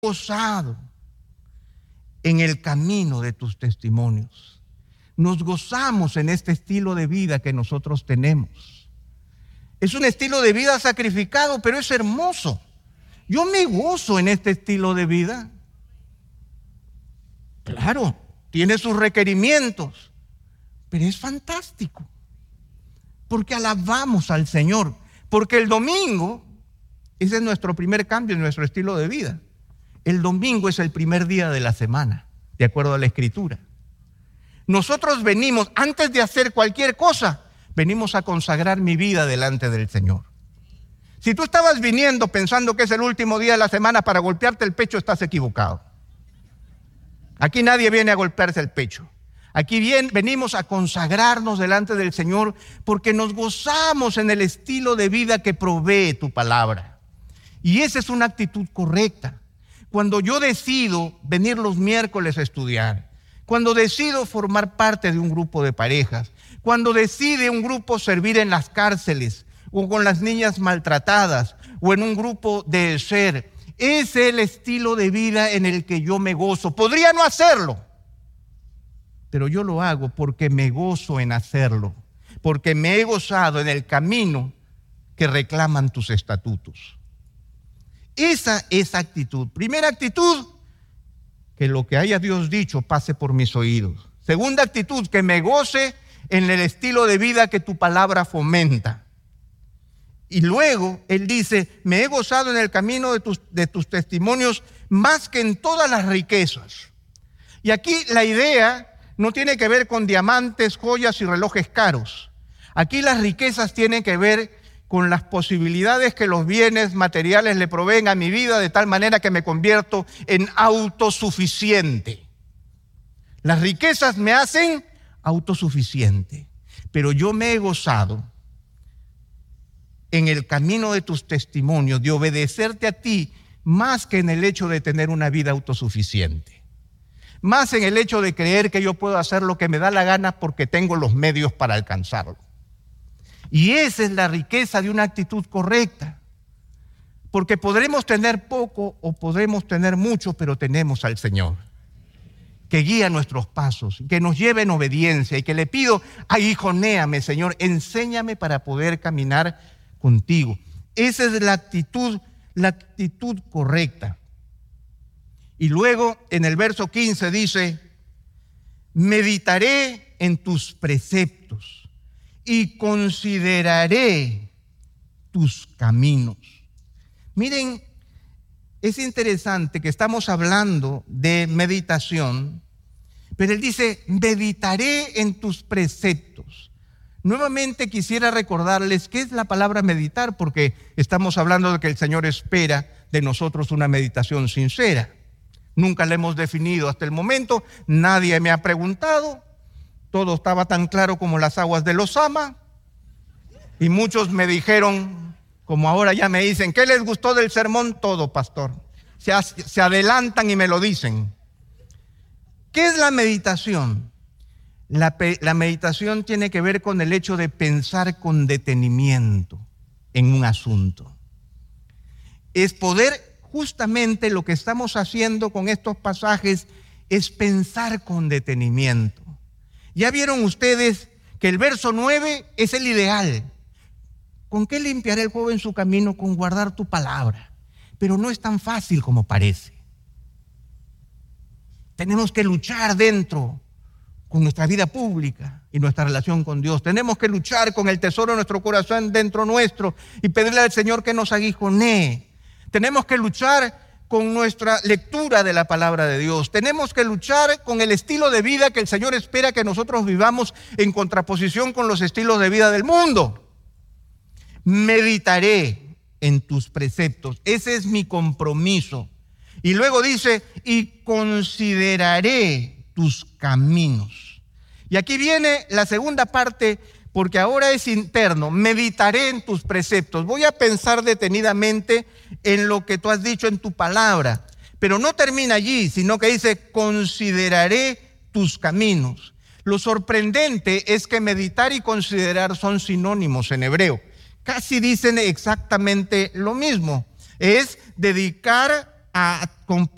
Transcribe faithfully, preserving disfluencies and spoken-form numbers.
gozado en el camino de tus testimonios. Nos gozamos en este estilo de vida que nosotros tenemos. Es un estilo de vida sacrificado, pero es hermoso. Yo me gozo en este estilo de vida. Claro, tiene sus requerimientos, pero es fantástico. Porque alabamos al Señor. Porque el domingo, ese es nuestro primer cambio en nuestro estilo de vida. El domingo es el primer día de la semana, de acuerdo a la Escritura. Nosotros venimos, antes de hacer cualquier cosa, venimos a consagrar mi vida delante del Señor. Si tú estabas viniendo pensando que es el último día de la semana para golpearte el pecho, estás equivocado. Aquí nadie viene a golpearse el pecho. Aquí bien, venimos a consagrarnos delante del Señor porque nos gozamos en el estilo de vida que provee tu palabra. Y esa es una actitud correcta. Cuando yo decido venir los miércoles a estudiar, cuando decido formar parte de un grupo de parejas, cuando decide un grupo servir en las cárceles o con las niñas maltratadas o en un grupo de ser, es el estilo de vida en el que yo me gozo. Podría no hacerlo, pero yo lo hago porque me gozo en hacerlo, porque me he gozado en el camino que reclaman tus estatutos. Esa es actitud. Primera actitud, que lo que haya Dios dicho pase por mis oídos. Segunda actitud, que me goce en el estilo de vida que tu palabra fomenta. Y luego Él dice, me he gozado en el camino de tus, de tus testimonios más que en todas las riquezas. Y aquí la idea no tiene que ver con diamantes, joyas y relojes caros. Aquí las riquezas tienen que ver con las posibilidades que los bienes materiales le proveen a mi vida, de tal manera que me convierto en autosuficiente. Las riquezas me hacen autosuficiente, pero yo me he gozado en el camino de tus testimonios, de obedecerte a ti, más que en el hecho de tener una vida autosuficiente. Más en el hecho de creer que yo puedo hacer lo que me da la gana porque tengo los medios para alcanzarlo. Y esa es la riqueza de una actitud correcta. Porque podremos tener poco o podremos tener mucho, pero tenemos al Señor, que guía nuestros pasos, que nos lleve en obediencia y que le pido, aguijonéame, Señor, enséñame para poder caminar contigo. Esa es la actitud, la actitud correcta. Y luego en el verso quince dice, meditaré en tus preceptos y consideraré tus caminos. Miren, es interesante que estamos hablando de meditación, pero Él dice, meditaré en tus preceptos. Nuevamente quisiera recordarles qué es la palabra meditar, porque estamos hablando de que el Señor espera de nosotros una meditación sincera. Nunca la hemos definido hasta el momento, nadie me ha preguntado, todo estaba tan claro como las aguas de Lozama, y muchos me dijeron, como ahora ya me dicen, ¿qué les gustó del sermón? Todo, pastor. Se, se adelantan y me lo dicen. ¿Qué es la meditación? La, la meditación tiene que ver con el hecho de pensar con detenimiento en un asunto. Es poder, justamente lo que estamos haciendo con estos pasajes, es pensar con detenimiento. Ya vieron ustedes que el verso nueve es el ideal. ¿Con qué limpiará el joven su camino? Con guardar tu palabra. Pero no es tan fácil como parece. Tenemos que luchar dentro con nuestra vida pública y nuestra relación con Dios. Tenemos que luchar con el tesoro de nuestro corazón dentro nuestro y pedirle al Señor que nos aguijonee. Tenemos que luchar con nuestra lectura de la palabra de Dios. Tenemos que luchar con el estilo de vida que el Señor espera que nosotros vivamos en contraposición con los estilos de vida del mundo. Meditaré en tus preceptos. Ese es mi compromiso. Y luego dice, y consideraré tus caminos. Y aquí viene la segunda parte, porque ahora es interno. Meditaré en tus preceptos. Voy a pensar detenidamente en lo que tú has dicho en tu palabra. Pero no termina allí, sino que dice, consideraré tus caminos. Lo sorprendente es que meditar y considerar son sinónimos en hebreo. Casi dicen exactamente lo mismo. Es dedicar a